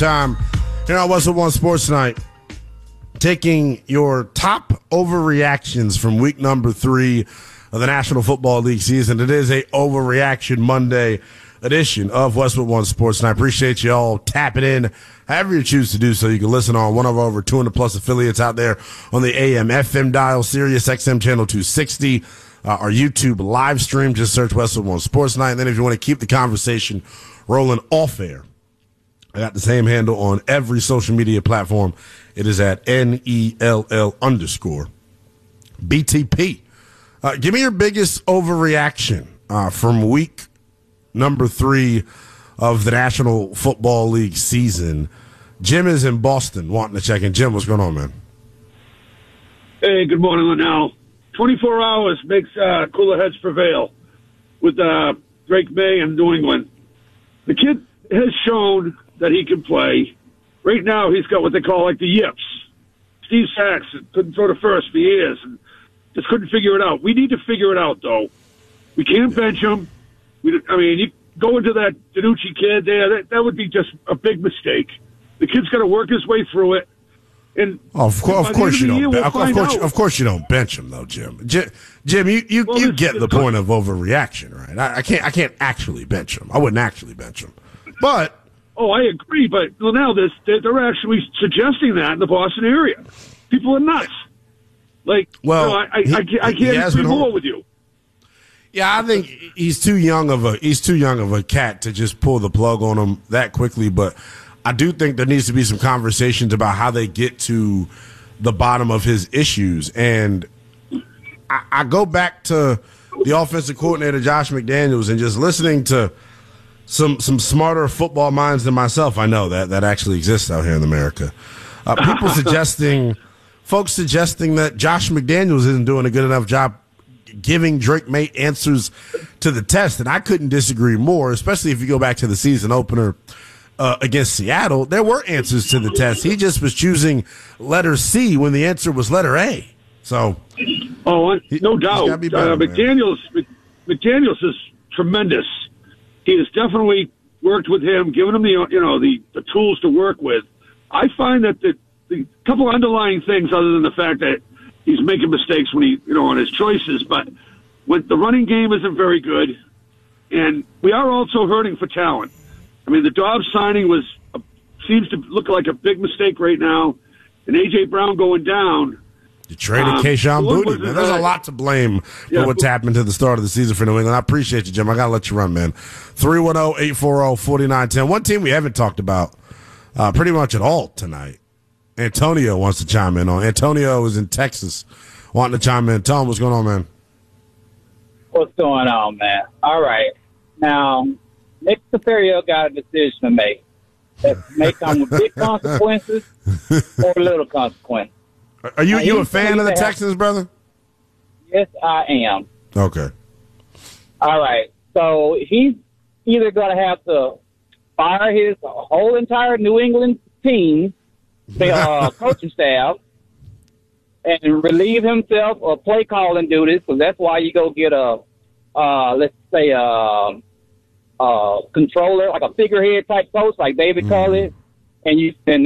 time here on Westwood One Sports Night. Taking your top overreactions from week number 3 of the National Football League season. It is a Overreaction Monday edition of Westwood One Sports Night. I appreciate you all tapping in however you choose to do so. You can listen on one of our over 200 plus affiliates out there on the AM FM dial, Sirius XM channel 260. Our YouTube live stream, just search Westwood One Sports Night. And then if you want to keep the conversation rolling off air, I got the same handle on every social media platform. It is at NELL_BTP. Give me your biggest overreaction from week number 3 of the National Football League season. Jim is in Boston wanting to check in. Jim, what's going on, man? Hey, good morning, Linnell. 24 hours makes cooler heads prevail with Drake May in New England. The kid has shown that he can play. Right now, he's got what they call like the yips. Steve Saxon couldn't throw to first for years and just couldn't figure it out. We need to figure it out, though. We can't bench him. You go into that Danucci kid there, that would be just a big mistake. The kid's got to work his way through it. And of course you don't. Of course you don't bench him though, Jim. Jim, you get the point of overreaction, right? I can't actually bench him. I wouldn't actually bench him, but. Oh, I agree, but now they're actually suggesting that in the Boston area. People are nuts. Like, well, I can't agree more with you. Yeah, I think he's too young of a cat to just pull the plug on him that quickly. But I do think there needs to be some conversations about how they get to the bottom of his issues. And I go back to the offensive coordinator Josh McDaniels and just listening to some smarter football minds than myself. I know that actually exists out here in America. Folks suggesting that Josh McDaniels isn't doing a good enough job giving Drake May answers to the test, and I couldn't disagree more, especially if you go back to the season opener against Seattle. There were answers to the test. He just was choosing letter C when the answer was letter A. So, no doubt. McDaniels is tremendous. He has definitely worked with him, given him the tools to work with. I find that the couple of underlying things, other than the fact that he's making mistakes when on his choices, but when the running game isn't very good, and we are also hurting for talent. I mean, the Dobbs signing seems to look like a big mistake right now, and A.J. Brown going down. You traded Kayshon Boutte, man. There's a lot to blame for what's happened to the start of the season for New England. I appreciate you, Jim. I got to let you run, man. 310-840-4910. One team we haven't talked about pretty much at all tonight. Antonio wants to chime in on. Antonio is in Texas wanting to chime in. Tell him what's going on, man. What's going on, man? All right. Now, Nick Caserio got a decision to make. That may come with big consequences or little consequences. Are you a fan of the Texans, brother? Yes, I am. Okay. All right. So he's either going to have to fire his whole entire New England team, the coaching staff, and relieve himself of play calling duties, because that's why you go get a controller, like a figurehead type coach, like David called it, and